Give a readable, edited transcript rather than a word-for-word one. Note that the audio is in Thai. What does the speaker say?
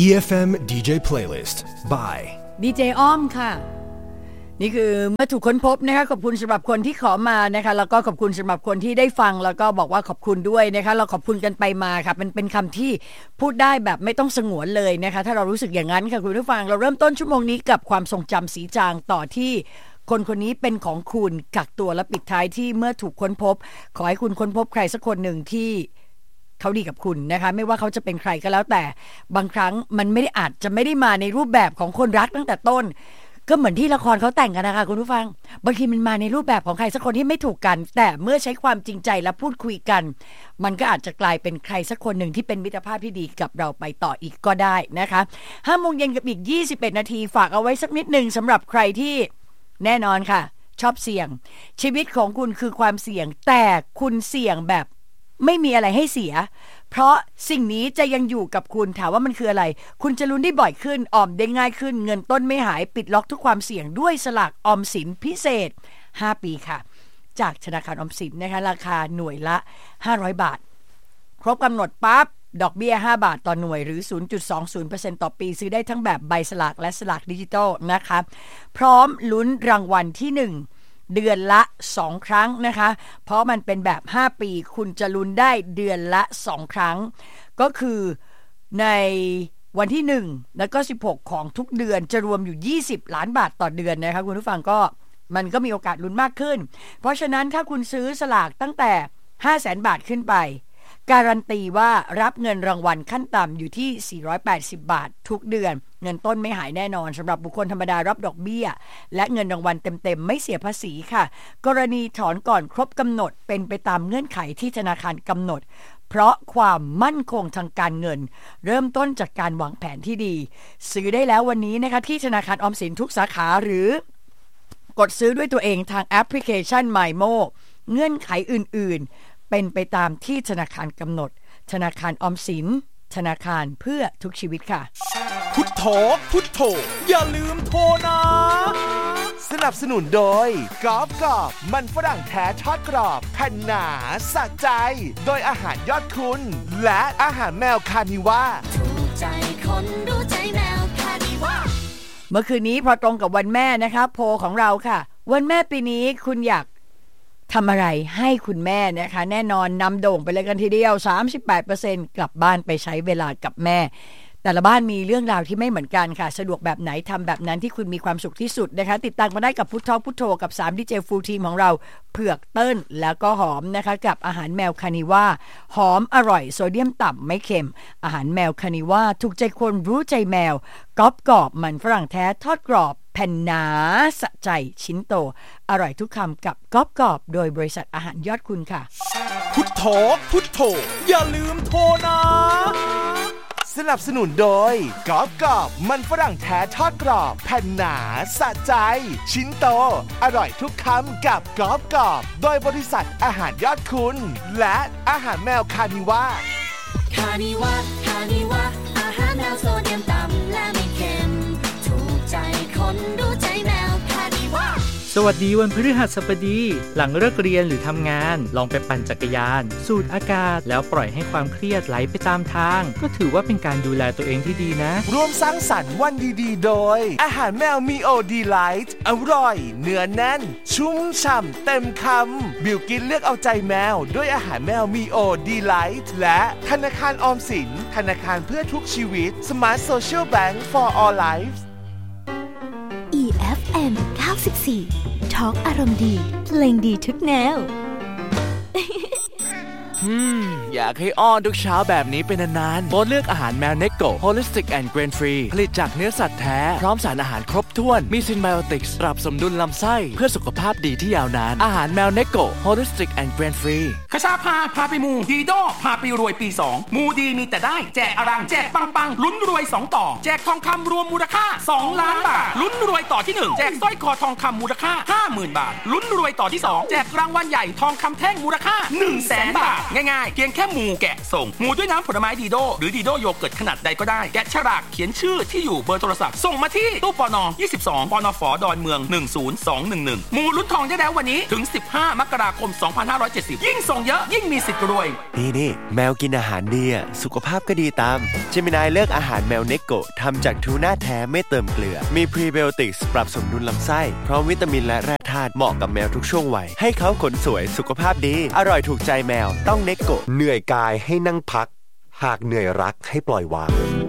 EFM DJ Playlist by DJ อ้อมค่ะนี่คือเมื่อถูกค้นพบนะคะขอบคุณสำหรับคนที่ขอมานะคะแล้วก็ขอบคุณสำหรับคนที่ได้ฟังแล้วก็บอกว่าขอบคุณด้วยนะคะเราขอบคุณกันไปมาค่ะมันเป็นคำที่พูดได้แบบไม่ต้องสงวนเลยนะคะถ้าเรารู้สึกอย่างนั้นค่ะคุณผู้ฟังเราเริ่มต้นชั่วโมงนี้กับความทรงจำสีจางต่อที่คนคนนี้เป็นของคุณกักตัวและปิดท้ายที่เมื่อถูกค้นพบขอให้คุณค้นพบใครสักคนหนึ่งที่เขาดีกับคุณนะคะไม่ว่าเขาจะเป็นใครก็แล้วแต่บางครั้งมันไม่ได้อาจจะไม่ได้มาในรูปแบบของคนรักตั้งแต่ต้นก็เหมือนที่ละครเขาแต่งกันนะคะคุณผู้ฟังบางทีมันมาในรูปแบบของใครสักคนที่ไม่ถูกกันแต่เมื่อใช้ความจริงใจและพูดคุยกันมันก็อาจจะกลายเป็นใครสักคนหนึ่งที่เป็นมิตรภาพที่ดีกับเราไปต่ออีกก็ได้นะคะ 5:00 นกับอีก21นาทีฝากเอาไว้สักนิดนึงสำหรับใครที่แน่นอนค่ะชอบเสี่ยงชีวิตของคุณคือความเสี่ยงแต่คุณเสี่ยงแบบไม่มีอะไรให้เสียเพราะสิ่งนี้จะยังอยู่กับคุณถามว่ามันคืออะไรคุณจะลุ้นได้บ่อยขึ้นออมได้ง่ายขึ้นเงินต้นไม่หายปิดล็อกทุกความเสี่ยงด้วยสลากออมสินพิเศษ5 ปีค่ะจากธนาคารออมสินนะคะราคาหน่วยละ500 บาทครบกำหนดปั๊บดอกเบี้ย5 บาทต่อหน่วยหรือ 0.20% ต่อปีซื้อได้ทั้งแบบใบสลากและสลากดิจิทัลนะคะพร้อมลุ้นรางวัลที่1เดือนละ2 ครั้งนะคะเพราะมันเป็นแบบ5 ปีคุณจะลุ้นได้เดือนละ2 ครั้งก็คือในวันที่1แล้วก็16ของทุกเดือนจะรวมอยู่20 ล้านบาทต่อเดือนนะคะคุณผู้ฟังก็มันก็มีโอกาสลุ้นมากขึ้นเพราะฉะนั้นถ้าคุณซื้อสลากตั้งแต่ 500,000 บาทขึ้นไปการันตีว่ารับเงินรางวัลขั้นต่ำอยู่ที่480 บาททุกเดือนเงินต้นไม่หายแน่นอนสำหรับบุคคลธรรมดารับดอกเบี้ยและเงินรางวัลเต็มๆไม่เสียภาษีค่ะกรณีถอนก่อนครบกำหนดเป็นไปตามเงื่อนไขที่ธนาคารกำหนดเพราะความมั่นคงทางการเงินเริ่มต้นจากการวางแผนที่ดีซื้อได้แล้ววันนี้นะคะที่ธนาคารออมสินทุกสาขาหรือกดซื้อด้วยตัวเองทางแอปพลิเคชัน MyMo เงื่อนไขอื่นๆเป็นไปตามที่ธนาคารกำหนดธนาคารออมสินธนาคารเพื่อทุกชีวิตค่ะพุทโธพุทโธอย่าลืมโทรนะสนับสนุนโดยกรอบกรอบมันฝรั่งแท้ทอดกรอบแผ่นหนาสะใจโดยอาหารยอดคุณและอาหารแมวคานิว่าถูกใจคนรู้ใจแมวคานิว่าเมื่อคืนนี้พอตรงกับวันแม่นะคะโพลของเราค่ะวันแม่ปีนี้คุณอยากทำอะไรให้คุณแม่นะคะแน่นอนนำโด่งไปเลยกันทีเดียว 38% กลับบ้านไปใช้เวลากับแม่แต่ละบ้านมีเรื่องราวที่ไม่เหมือนกันค่ะสะดวกแบบไหนทำแบบนั้นที่คุณมีความสุขที่สุดนะคะติดตามมาได้กับพุทโธพุทโธกับ3 DJ Full Team ของเราเผือกเติ้ลแล้วก็หอมนะคะกับอาหารแมวคานิว่าหอมอร่อยโซเดียมต่ำไม่เค็มอาหารแมวคานิว่าถูกใจคนรู้ใจแมวกรอบกรอบมันฝรั่งแท้ทอดกรอบแผ่นหนาสะใจชิ้นโตอร่อยทุกคำกับกรอบกรอบโดยบริษัทอาหารยอดคุณค่ะพุทโธพุทโธอย่าลืมโทรนะสนับสนุนโดยกรอบกรอบมันฝรั่งแท้ทอดกรอบแผ่นหนาสะใจชิ้นโตอร่อยทุกคำกับกรอบกรอบโดยบริษัทอาหารยอดคุณและอาหารแมวคานิว่าคานิว่าคานิว่าอาหารแมวโซเดียมต่ำและไม่เค็มถูกใจคนรู้ใจแมวคานิว่าสวัสดีวันพฤหัสบดีหลังเลิกเรียนหรือทำงานลองไปปั่นจักรยานสูดอากาศแล้วปล่อยให้ความเครียดไหลไปตามทางก็ถือว่าเป็นการดูแลตัวเองที่ดีนะร่วมสร้างสรรค์วันดีๆโดยอาหารแมวมีโอดีไลท์อร่อยเนื้อแน่นชุ่มฉ่ำเต็มคำบิวกินเลือกเอาใจแมวด้วยอาหารแมวมีโอดีไลท์และธนาคารออมสินธนาคารเพื่อทุกชีวิต Smart Social Bank for All Lives EFM 94 Talk อารมณ์ดีเพลงดีทุกแนวอยากให้อ้อนทุกเช้าแบบนี้เป็นนานๆโปรดเลือกอาหารแมวเนโก Holistic and Grain Free ผลิตจากเนื้อสัตว์แท้พร้อมสารอาหารครบถ้วนมีซินไบโอติกส์ปรับสมดุลลำไส้เพื่อสุขภาพดีที่ยาวนานอาหารแมวเนโก Holistic and Grain Free คชาพาไปมูดีโดพาไปรวยปี2มูดีมีแต่ได้แจกอรังแจกปังลุ้นรวย2ต่อแจกทองคำรวมมูลค่า2 ล้านบาทลุ้นรวยต่อที่1แจกสร้อยคอทองคำมูลค่า 50,000 บาทลุ้นรวยต่อที่2แจกรางวัลใหญ่ทองคำแท่งมูลค่า 100,000 บาทง่ายๆเพียงแค่ค่มูแกะส่งมูด้วยน้ำผลไม้ดีโดหรือดีโดโยเกิร์ตขนาดใดก็ได้แกะฉลากเขียนชื่อที่อยู่เบอร์โทรศัพท์ส่งมาที่ตู้ปน22ปนฝดอนเมือง10211มูลุ้นทองได้แล้ววันนี้ถึง15มกราคม2570ยิ่งส่งเยอะยิ่งมีสิทธิ์รวยนี่แมวกินอาหารดีสุขภาพก็ดีตามเจมินายเลือกอาหารแมวเนโกะทำจากทูน่าแท้ไม่เติมเกลือมีพรีไบโอติกส์ปรับสมดุลลำไส้พร้อมวิตามินและแร่ธาตุเหมาะกับแมวทุกช่วงวัยให้เขาขนสวยสุขภาพดีอร่อยถูกใจแมวต้องเนโกะเหนื่อยกายให้นั่งพักหากเหนื่อยรักให้ปล่อยวาง